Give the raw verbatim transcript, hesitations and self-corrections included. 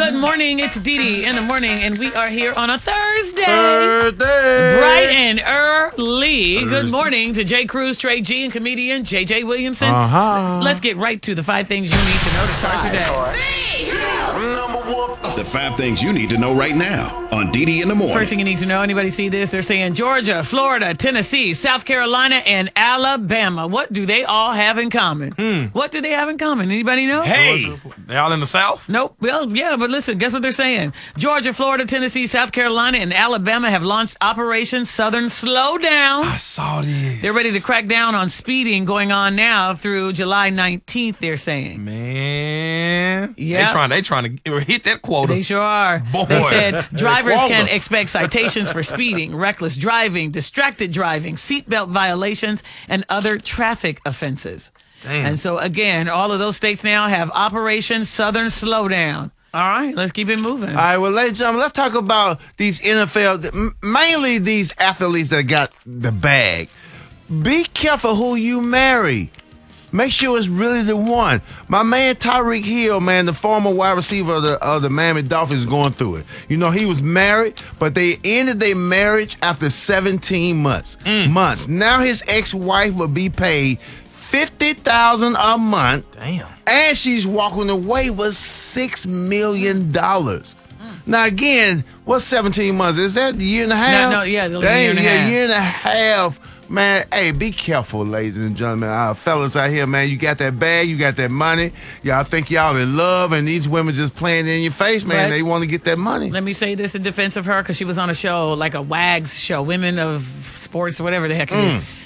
Good morning. It's Dee Dee in the morning, and we are here on a Thursday. Thursday. Bright and early. Thursday. Good morning to Jay Cruz, Trey G, and comedian J J Williamson. Uh-huh. Let's, let's get right to the five things you need to know to start your day. The five things you need to know right now on Dee Dee in the morning. First thing you need to know, anybody see this? They're saying Georgia, Florida, Tennessee, South Carolina, and Alabama. What do they all have in common? Hmm. What do they have in common? Anybody know? Hey, they all in the South? Nope. Well, yeah, but listen, guess what they're saying? Georgia, Florida, Tennessee, South Carolina, and Alabama have launched Operation Southern Slowdown. I saw this. They're ready to crack down on speeding going on now through July nineteenth, they're saying. Man. Yeah. They trying, they trying to hit that quota. They sure are. Boy. They said drivers Quota. can expect citations for speeding, reckless driving, distracted driving, seatbelt violations, and other traffic offenses. Damn. And so, again, all of those states now have Operation Southern Slowdown. All right, let's keep it moving. All right, well, ladies and gentlemen, let's talk about these N F L, mainly these athletes that got the bag. Be careful who you marry. Make sure it's really the one. My man Tyreek Hill, man, the former wide receiver of the, of the Miami Dolphins, is going through it. You know, he was married, but they ended their marriage after seventeen months. Mm. Months. Now his ex-wife will be paid fifty thousand dollars a month. Damn. And she's walking away with six million dollars. Mm. Now, again, what's seventeen months? Is that a year and a half? No, no, yeah, like a Dang, year and a yeah, half. year and a half. Man, hey, be careful, ladies and gentlemen. Uh, fellas out here, man, you got that bag, you got that money. Y'all think y'all in love, and these women just playing in your face, man. But they want to get that money. let me say this in defense of her, because she was on a show, like a WAGS show, Women of Sports, or whatever the heck it is.